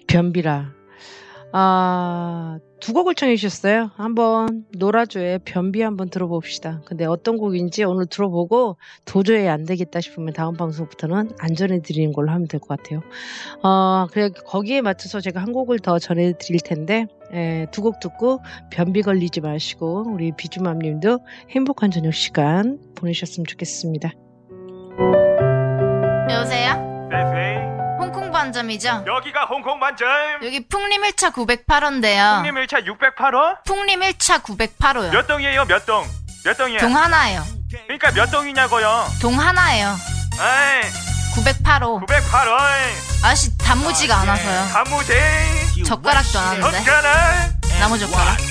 변비라. 두 곡을 청해 주셨어요. 한번 노라조의 변비 한번 들어봅시다. 근데 어떤 곡인지 오늘 들어보고 도저히 안 되겠다 싶으면 다음 방송부터는 안 전해드리는 걸로 하면 될 것 같아요. 그래 거기에 맞춰서 제가 한 곡을 더 전해드릴 텐데 두 곡 듣고 변비 걸리지 마시고 우리 비주맘님도 행복한 저녁 시간 보내셨으면 좋겠습니다. 여보세요? 네네. 홍콩 반점이죠? 여기가 홍콩 반점. 여기 풍림 1차 908호인데요. 풍림 1차 608호? 풍림 1차 908호요. 몇 동이에요? 몇 동? 몇 동이에요? 동 하나예요. 그러니까 몇 동이냐고요? 동 하나예요. 에이, 908호. 908호. 아저씨 단무지가 안 와서요. 단무지. 젓가락도 안 하는데. 젓가락. 나무 젓가락.